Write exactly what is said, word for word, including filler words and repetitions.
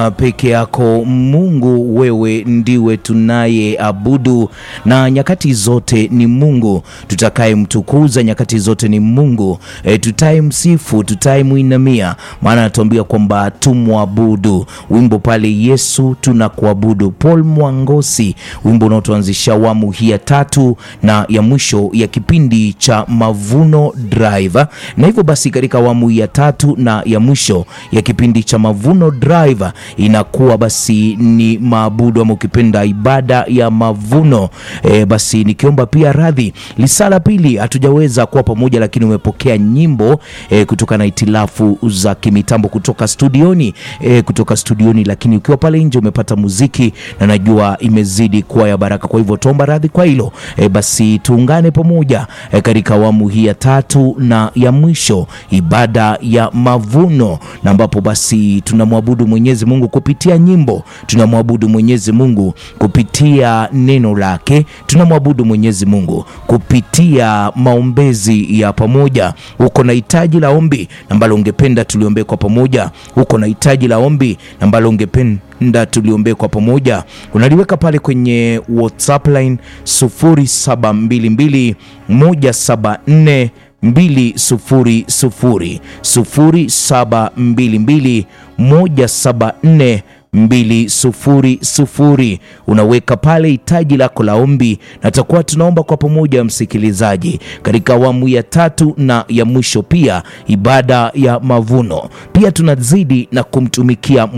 Peke yako Mungu, wewe ndiwe tunaye abudu, na nyakati zote ni Mungu tutakaye mtukuza, nyakati zote ni Mungu e, tutaye msifu, tutaye muinamia, maana anatuambia kwamba tumwabudu. Wimbo pale Yesu tunakuabudu, Paul Mwangosi, wimbo unaotuanzisha awamu hii ya tatu na ya mwisho ya kipindi cha Mavuno Drive. Na hivyo basi katika awamu ya tatu na ya mwisho ya kipindi cha Mavuno Drive inakuwa basi ni maabudu ama ukipenda ibada ya mavuno. E, basi nikiomba pia radhi, lisala pili hatujaweza kuwa pamoja, lakini umepokea nyimbo e, kutoka na itilafu za kimitambo kutoka studioni e, kutoka studioni, lakini ukiwa pale nje umepata muziki na najua imezidi kuwa ya baraka. Kwa hivyo tuomba radhi kwa hilo. E, basi tuungane pamoja e, katika awamu hii ya tatu na ya mwisho, ibada ya mavuno, na ambapo basi tunamwabudu Mwenyezi Mungu kupitia nyimbo, tunamwabudu Mwenyezi Mungu kupitia neno lake, tunamwabudu Mwenyezi Mungu kupitia maombezi ya pamoja. Uko na hitaji la ombi ambalo ungependa tuliombe kwa pamoja, uko na hitaji la ombi ambalo ungependa tuliombe kwa pamoja, unaliweka pale kwenye WhatsApp line sufuri saba mbili mbili moja saba nne mbili sufuri sufuri sufuri saba mbili mbili moja saba nne mbili sufuri sufuri. Unaweka pale hitaji lako la ombi na tutakuwa tunaomba kwa pamoja, msikilizaji, katika awamu ya tatu na ya mwisho, pia ibada ya mavuno. Pia tunazidi na kumtumikia